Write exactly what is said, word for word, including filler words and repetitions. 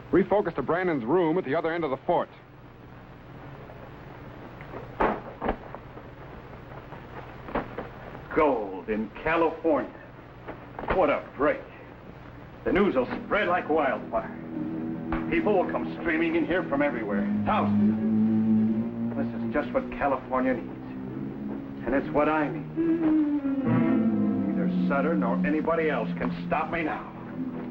Refocus to Brandon's room at the other end of the fort. Gold in California. What a break. The news will spread like wildfire. People will come streaming in here from everywhere. Thousands. This is just what California needs. And it's what I need. Neither Sutter nor anybody else can stop me now.